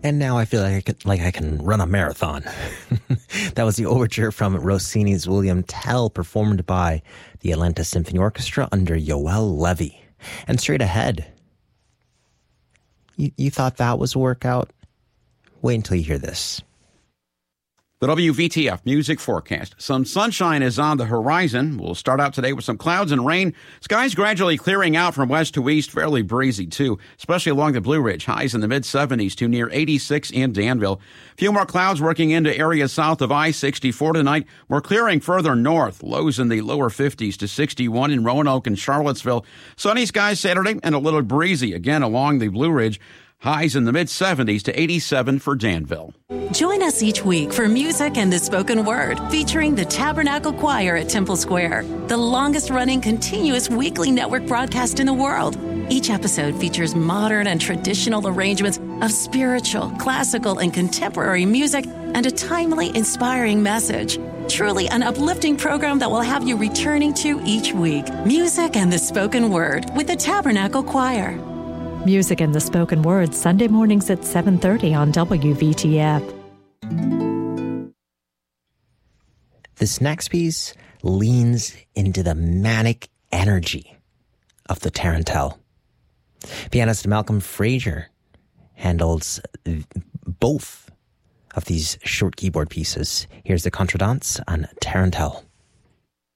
And now I feel like I can run a marathon. That was the overture from Rossini's William Tell, performed by the Atlanta Symphony Orchestra under Yoel Levy. And straight ahead, you thought that was a workout? Wait until you hear this. The WVTF Music Forecast. Some sunshine is on the horizon. We'll start out today with some clouds and rain. Skies gradually clearing out from west to east, fairly breezy too, especially along the Blue Ridge. Highs in the mid-70s to near 86 in Danville. A few more clouds working into areas south of I-64 tonight. We're clearing further north. Lows in the lower 50s to 61 in Roanoke and Charlottesville. Sunny skies Saturday and a little breezy again along the Blue Ridge. Highs in the mid-70s to 87 for Danville. Join us each week for Music and the Spoken Word, featuring the Tabernacle Choir at Temple Square, the longest-running continuous weekly network broadcast in the world. Each episode features modern and traditional arrangements of spiritual, classical, and contemporary music and a timely, inspiring message. Truly an uplifting program that will have you returning to each week. Music and the Spoken Word with the Tabernacle Choir. Music and the Spoken Word, Sunday mornings at 7:30 on WVTF. This next piece leans into the manic energy of the tarantelle. Pianist Malcolm Fraser handles both of these short keyboard pieces. Here's the Contredanse on tarantelle.